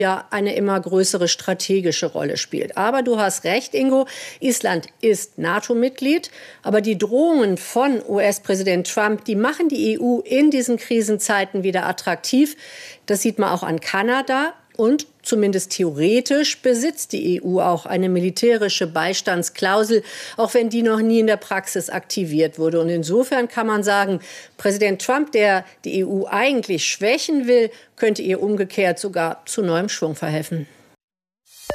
ja eine immer größere strategische Rolle spielt. Aber du hast recht, Ingo, Island ist NATO-Mitglied, aber die Drohungen von US-Präsident Trump, die machen die EU in diesen Krisenzeiten wieder attraktiv. Das sieht man auch an Kanada. Und zumindest theoretisch besitzt die EU auch eine militärische Beistandsklausel, auch wenn die noch nie in der Praxis aktiviert wurde. Und insofern kann man sagen, Präsident Trump, der die EU eigentlich schwächen will, könnte ihr umgekehrt sogar zu neuem Schwung verhelfen.